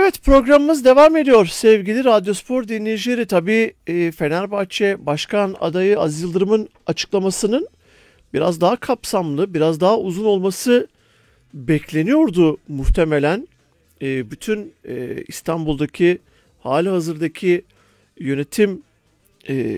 Evet, programımız devam ediyor sevgili Radyospor dinleyicileri. Tabii Fenerbahçe Başkan adayı Aziz Yıldırım'ın açıklamasının biraz daha kapsamlı, biraz daha uzun olması bekleniyordu muhtemelen. Bütün İstanbul'daki halihazırdaki yönetim e,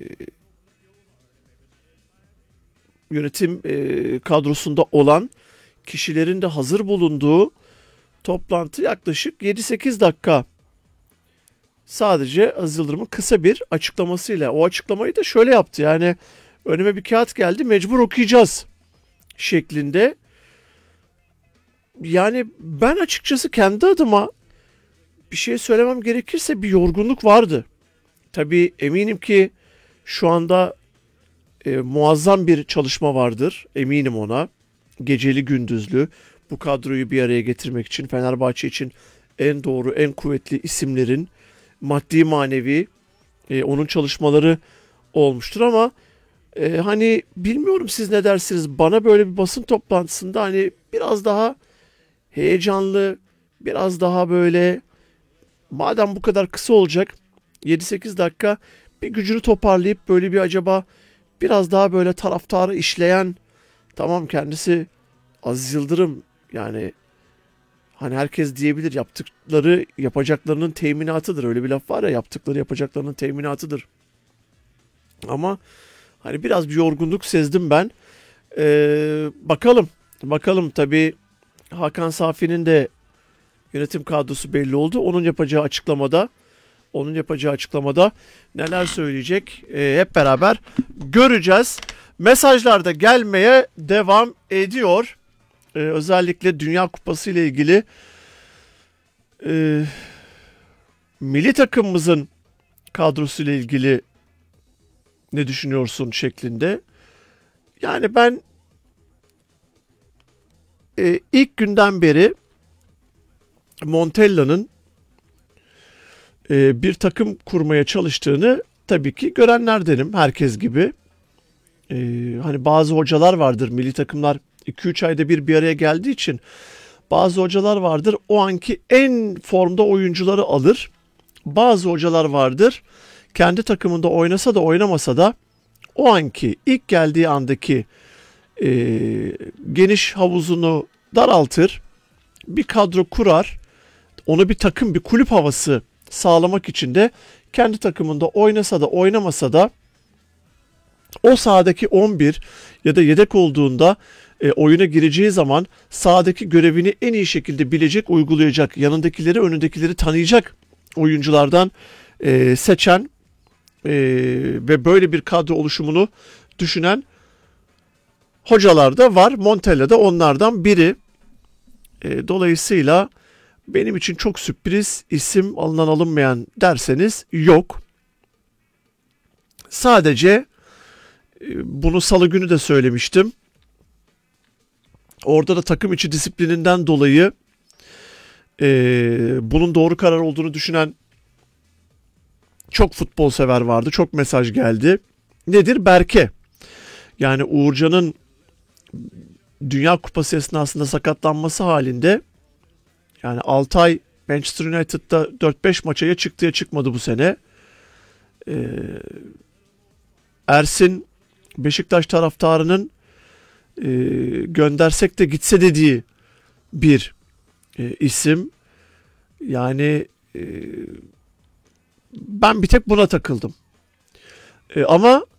kadrosunda olan kişilerin de hazır bulunduğu toplantı yaklaşık 7-8 dakika sadece Aziz Yıldırım'ın kısa bir açıklamasıyla. O açıklamayı da şöyle yaptı, yani önüme bir kağıt geldi, mecbur okuyacağız şeklinde. Yani ben açıkçası kendi adıma bir şey söylemem gerekirse bir yorgunluk vardı. Tabii eminim ki şu anda muazzam bir çalışma vardır, eminim ona. Geceli gündüzlü bu kadroyu bir araya getirmek için, Fenerbahçe için en doğru, en kuvvetli isimlerin maddi manevi onun çalışmaları olmuştur ama hani bilmiyorum, siz ne dersiniz? Bana böyle bir basın toplantısında hani biraz daha heyecanlı, biraz daha böyle, madem bu kadar kısa olacak 7-8 dakika, bir gücünü toparlayıp böyle bir acaba biraz daha böyle taraftarı işleyen, tamam kendisi Aziz Yıldırım, yani hani herkes diyebilir yaptıkları yapacaklarının teminatıdır. Öyle bir laf var ya, yaptıkları yapacaklarının teminatıdır. Ama hani biraz bir yorgunluk sezdim ben. Bakalım tabii Hakan Safi'nin de yönetim kadrosu belli oldu. Onun yapacağı açıklamada neler söyleyecek hep beraber göreceğiz. Mesajlar da gelmeye devam ediyor. Özellikle Dünya Kupası ile ilgili milli takımımızın kadrosu ile ilgili ne düşünüyorsun şeklinde. Yani ben ilk günden beri Montella'nın bir takım kurmaya çalıştığını tabii ki görenlerdenim, herkes gibi. Hani bazı hocalar vardır, milli takımlar 2-3 ayda bir araya geldiği için bazı hocalar vardır o anki en formda oyuncuları alır. Bazı hocalar vardır kendi takımında oynasa da oynamasa da o anki ilk geldiği andaki geniş havuzunu daraltır. Bir kadro kurar. Ona bir takım, bir kulüp havası sağlamak için de kendi takımında oynasa da oynamasa da o sahadaki 11 ya da yedek olduğunda oyuna gireceği zaman sahadaki görevini en iyi şekilde bilecek, uygulayacak, yanındakileri, önündekileri tanıyacak oyunculardan seçen ve böyle bir kadro oluşumunu düşünen hocalar da var. Montella da onlardan biri. Dolayısıyla benim için çok sürpriz, isim alınan alınmayan derseniz yok. Sadece bunu salı günü de söylemiştim. Orada da takım içi disiplininden dolayı bunun doğru karar olduğunu düşünen çok futbol sever vardı. Çok mesaj geldi. Nedir? Berke. Yani Uğurcan'ın Dünya Kupası esnasında sakatlanması halinde, yani Altay Manchester United'da 4-5 maça ya çıktı ya çıkmadı bu sene. Ersin Beşiktaş taraftarının göndersek de gitse dediği bir isim. Yani ben bir tek buna takıldım. Ama